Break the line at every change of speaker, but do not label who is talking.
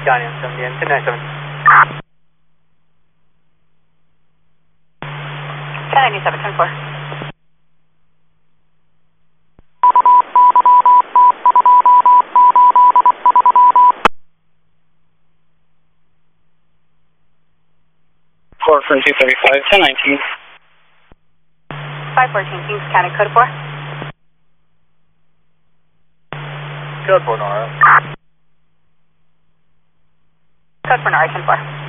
County 70 and 1097.
1097, 10-4.
Four from 235, 1019.
514, Kings County, code 4.
Code 4 Nora.
Code 4 Nora, 10-4.